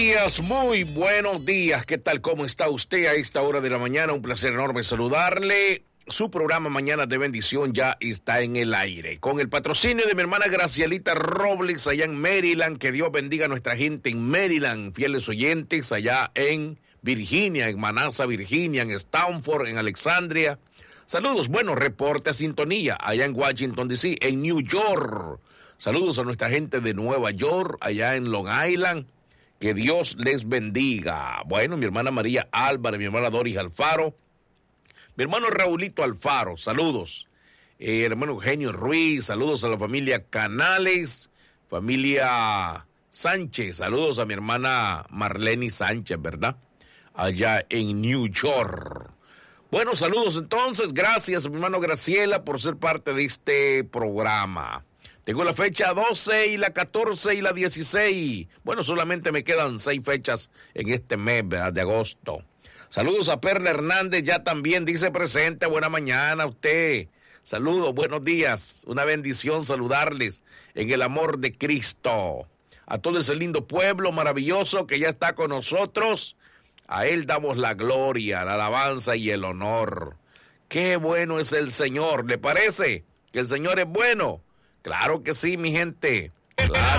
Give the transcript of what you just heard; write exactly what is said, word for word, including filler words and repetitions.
Días, muy buenos días. ¿Qué tal? ¿Cómo está usted a esta hora de la mañana? Un placer enorme saludarle. Su programa Mañanas de Bendición ya está en el aire. Con el patrocinio de mi hermana Gracielita Robles allá en Maryland. Que Dios bendiga a nuestra gente en Maryland. Fieles oyentes allá en Virginia, en Manassas, Virginia, en Stanford, en Alexandria. Saludos, bueno, reporte a sintonía allá en Washington, D C, en New York. Saludos a nuestra gente de Nueva York, allá en Long Island. Que Dios les bendiga. Bueno, mi hermana María Álvarez, mi hermana Doris Alfaro, mi hermano Raulito Alfaro, saludos. Eh, el hermano Eugenio Ruiz, saludos a la familia Canales, familia Sánchez, saludos a mi hermana Marlene Sánchez, ¿verdad? Allá en New York. Bueno, saludos entonces, gracias a mi hermano Graciela por ser parte de este programa. Tengo la fecha doce y la catorce y la dieciséis. Bueno, solamente me quedan seis fechas en este mes, ¿verdad? De agosto. Saludos a Perla Hernández, ya también dice presente. Buena mañana a usted. Saludos, buenos días. Una bendición saludarles en el amor de Cristo. A todo ese lindo pueblo maravilloso que ya está con nosotros. A él damos la gloria, la alabanza y el honor. Qué bueno es el Señor. ¿Le parece que el Señor es bueno? Claro que sí, mi gente. Claro.